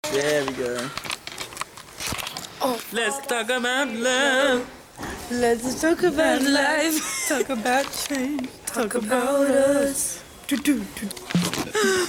There we go. Oh, Let's talk about love. let's talk about life. Talk about change. Talk about us.